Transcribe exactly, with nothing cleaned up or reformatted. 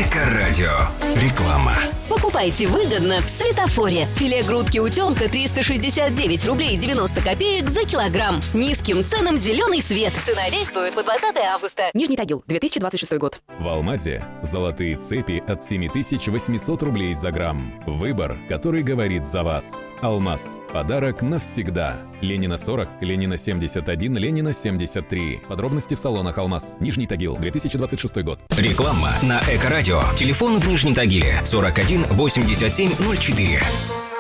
Эко-радио. Реклама. Покупайте выгодно в Светофоре. Филе грудки утенка триста шестьдесят девять рублей девяносто копеек за килограмм. Низким ценам зеленый свет. Цена действует по двадцатое августа. Нижний Тагил, две тысячи двадцать шестой год. В Алмазе золотые цепи от семь тысяч восемьсот рублей за грамм. Выбор, который говорит за вас. Алмаз. Подарок навсегда. Ленина сорок, Ленина семьдесят один, Ленина семьдесят три. Подробности в салонах Алмаз. Нижний Тагил, две тысячи двадцать шестой год. Реклама на Эко-радио. Телефон в Нижнем Тагиле сорок один восемьдесят семь ноль четыре.